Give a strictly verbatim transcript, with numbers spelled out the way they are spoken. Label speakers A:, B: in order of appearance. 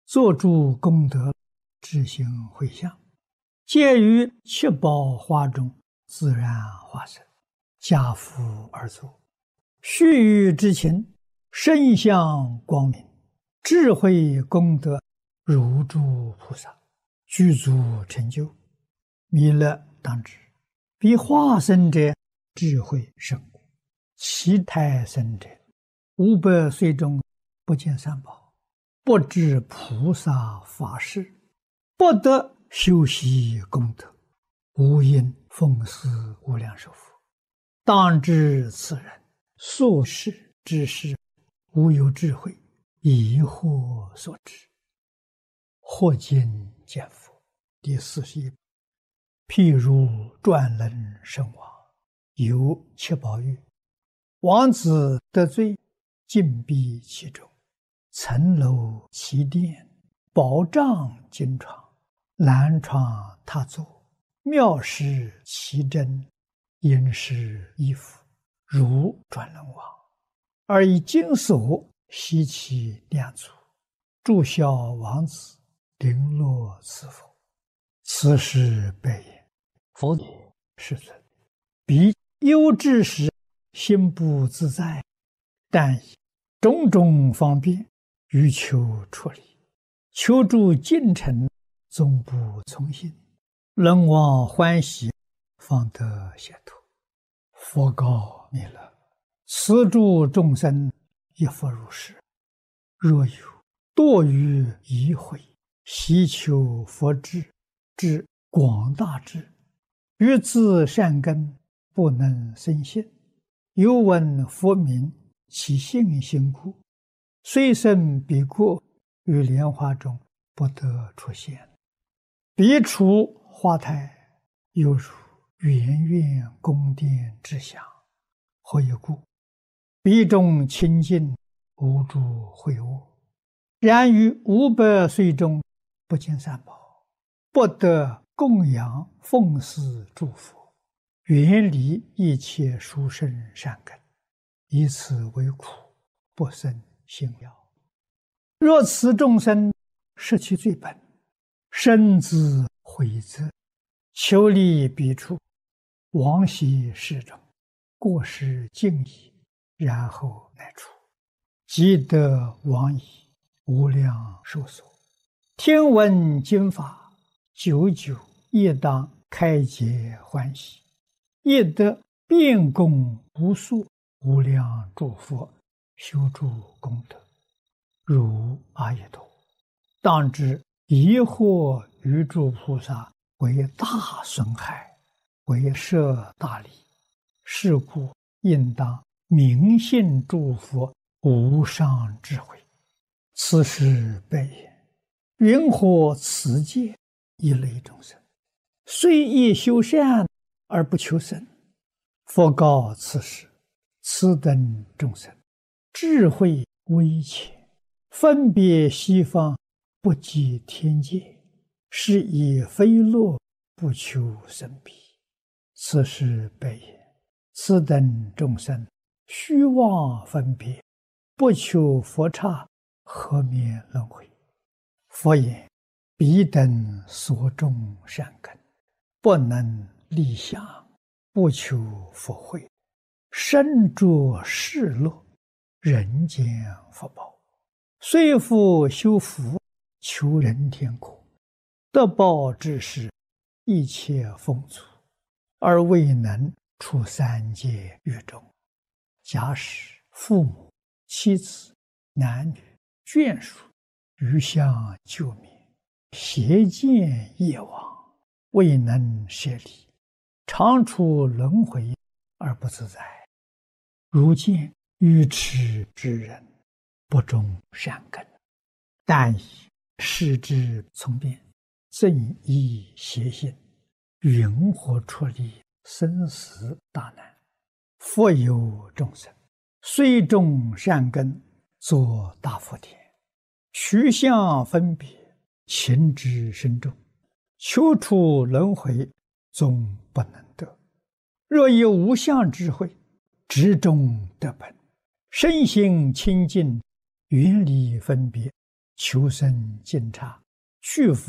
A: 做诸功德，知行回向，皆于七宝花中自然化身，家福而作。须臾之情，身相光明，智慧功德如诸菩萨，具足成就。弥勒当知，彼化身者智慧甚故，其胎生者五百岁中不见三宝，不知菩萨法事，不得修习功德，无因奉祀无量寿佛。当知此人所事之事，无有智慧，疑惑所致。或见见佛第四十一。譬如转轮圣王，有七宝玉，王子得罪，禁闭其中，层楼其殿，宝帐金床，蓝床榻座，妙饰其珍，殷实衣服，如转轮王，而以金锁悉其两足，祝孝王子，绫罗赐佛。此时白言：佛也，世尊，彼忧之时，心不自在，但以种种方便欲求处理，求助进程，总不从心，人望欢喜，方得解脱。佛告弥勒：此诸众生亦复如是。若有堕于疑悔，希求佛智，之广大智，欲自善根，不能生信，又闻佛名，其信心故，虽生彼国，于莲花中不得出现。彼处花台，犹如圆圆宫殿之祥。何以故？彼中清净，无诸秽恶。然于五百岁中，不见三宝，不得供养奉祀诸佛，远离一切殊胜善根，以此为苦，不生信要。若此众生失其最本，深自悔责，求离彼处，往昔世中，过失尽已，然后乃出，即得往矣，无量寿所。听闻经法，久久亦当开解欢喜，亦得遍供无数无量诸佛，修诸功德，如阿逸多。当知疑惑于诸菩萨，为大损害，为摄大利。是故应当明信诸佛无上智慧。此时白言：云何此界一类众生，虽亦修善而不求生？佛告此时：此等众生，智慧微浅，分别西方，不及天界，是以非乐，不求生彼。此时白言：此等众生，虚妄分别，不求佛刹，何免轮回？佛言：彼等所种善根，不能立想，不求佛慧，身着世乐，人间福报，虽复修福，求人天国，得报之时，一切丰足，而未能出三界狱中。假使父母、妻子、男女、眷属余相救灭，邪见业往，未能舍离，常处轮回而不自在。如见愚痴之人，不种善根，但以视之从变，正依邪心，云何出离生死大难？复有众生，虽种善根，作大福田，取相分别，情之深重，求出轮回，终不能得。若以无相智慧，执中得本，身心清净，远离分别， 求生尽察，去福。